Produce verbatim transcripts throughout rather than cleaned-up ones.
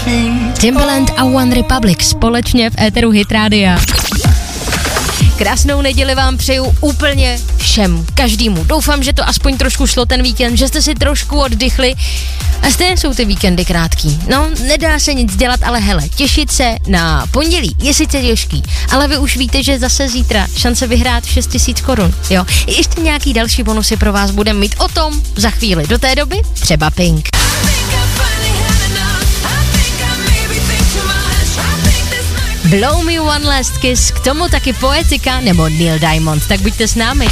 Timbaland a One Republic společně v éteru Hit Rádia. Krásnou neděli vám přeju úplně všem, každému. Doufám, že to aspoň trošku šlo ten víkend, že jste si trošku oddychli. A stejně jsou ty víkendy krátký. No, nedá se nic dělat, ale hele, těšit se na pondělí je sice těžký, ale vy už víte, že zase zítra šance vyhrát šest tisíc korun, jo. Ještě nějaký další bonusy pro vás budeme mít, o tom za chvíli. Do té doby třeba Pink. Blow Me One Last Kiss, k tomu taky Poetika nebo Neil Diamond, tak buďte s námi.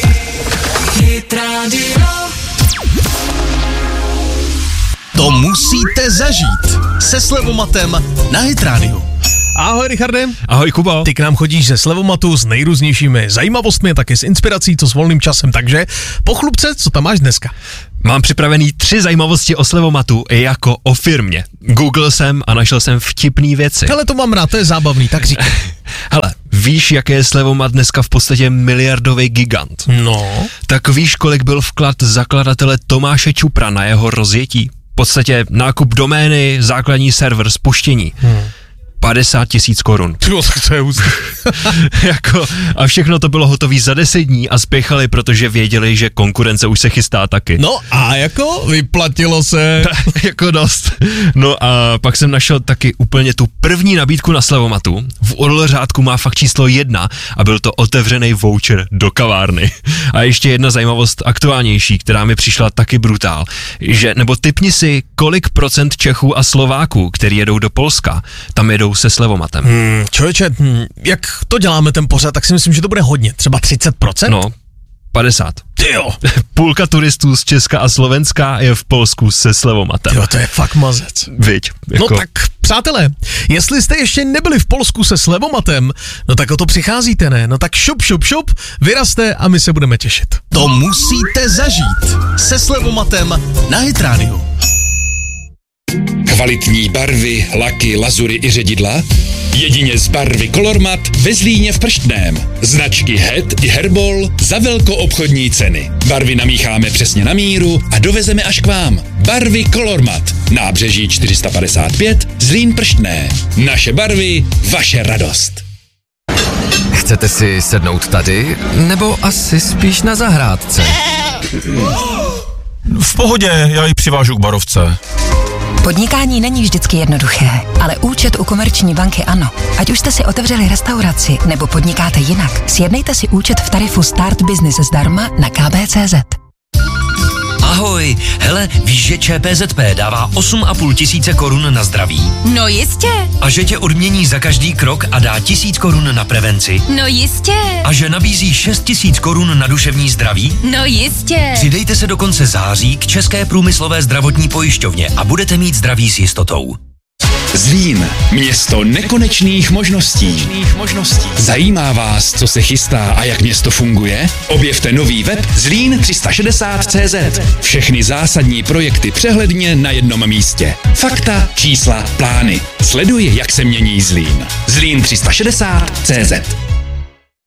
To musíte zažít se Slevomatem na Hit Radio. Ahoj Richarde. Ahoj Kubo. Ty k nám chodíš ze Slevomatu s nejrůznějšími zajímavostmi, taky s inspirací, co s volným časem, takže pochlubce, co tam máš dneska? Mám připravený tři zajímavosti o Slevomatu jako o firmě. Google jsem a našel jsem vtipný věci. Hele, to mám rád, to je zábavný, tak říkej. Hele, víš, jaké je Slevomat dneska v podstatě miliardový gigant? No. Tak víš, kolik byl vklad zakladatele Tomáše Čupra na jeho rozjetí? V podstatě nákup domény, základní server, spuštění. Hmm. padesát tisíc korun. Jo, to je hustý. Jako, a všechno to bylo hotové za deset dní a spěchali, protože věděli, že konkurence už se chystá taky. No a jako vyplatilo se. Jako dost. No a pak jsem našel taky úplně tu první nabídku na Slevomatu. V orle řádku má fakt číslo jedna a byl to otevřený voucher do kavárny. A ještě jedna zajímavost aktuálnější, která mi přišla taky brutál, že, nebo tipni si, kolik procent Čechů a Slováků, který jedou do Polska, tam jedou se Slevomatem. Hmm, člověče, hm, jak to děláme ten pořad, tak si myslím, že to bude hodně, třeba třicet procent? No, padesát. Tyjo. Půlka turistů z Česka a Slovenska je v Polsku se Slevomatem. Jo, to je fakt mazec. Viď? Jako... No tak, přátelé, jestli jste ještě nebyli v Polsku se Slevomatem, no tak o to přicházíte, ne? No tak šup, šup, šup, vyrazte a my se budeme těšit. To musíte zažít se Slevomatem na Hit Radio. Kvalitní barvy, laky, lazury i ředidla? Jedině z barvy Colormat ve Zlíně v Prštném. Značky Het i Herbol za velkoobchodní ceny. Barvy namícháme přesně na míru a dovezeme až k vám. Barvy Colormat. Nábřeží čtyři sta padesát pět, Zlín Prštné. Naše barvy, vaše radost. Chcete si sednout tady, nebo asi spíš na zahrádce? V pohodě, já ji přivážu k barovce. Podnikání není vždycky jednoduché, ale účet u Komerční banky ano. Ať už jste si otevřeli restauraci nebo podnikáte jinak, sjednejte si účet v tarifu Start Business zdarma na k b tečka cé zet. Ahoj, hele, víš, že Č P Z P dává osm a půl tisíce korun na zdraví? No jistě. A že tě odmění za každý krok a dá tisíc korun na prevenci? No jistě. A že nabízí šest tisíc korun na duševní zdraví? No jistě. Přidejte se do konce září k České průmyslové zdravotní pojišťovně a budete mít zdraví s jistotou. Zlín, město nekonečných možností. Zajímá vás, co se chystá a jak město funguje? Objevte nový web Zlín tři sta šedesát tečka cé zet. Všechny zásadní projekty přehledně na jednom místě. Fakta, čísla, plány. Sleduj, jak se mění Zlín. Zlín tři sta šedesát tečka cé zet.